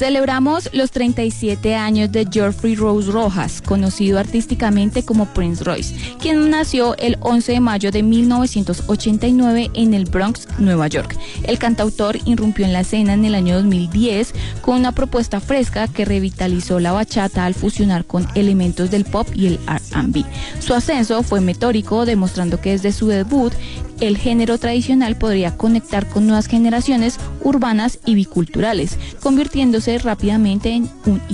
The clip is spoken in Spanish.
Celebramos los 37 años de Geoffrey Rose Rojas, conocido artísticamente como Prince Royce, quien nació el 11 de mayo de 1989 en el Bronx, Nueva York. El cantautor irrumpió en la escena en el año 2010 con una propuesta fresca que revitalizó la bachata al fusionar con elementos del pop y el R&B. Su ascenso fue meteórico, demostrando que desde su debut el género tradicional podría conectar con nuevas generaciones urbanas y biculturales, convirtiéndose rápidamente en un